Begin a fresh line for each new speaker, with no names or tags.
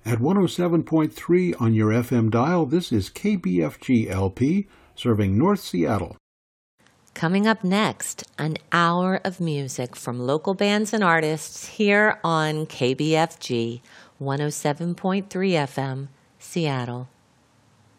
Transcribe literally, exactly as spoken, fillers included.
At one oh seven point three on your F M dial, this is K B F G L P, serving North Seattle.
Coming up next, an hour of music from local bands and artists here on K B F G one oh seven point three F M, Seattle.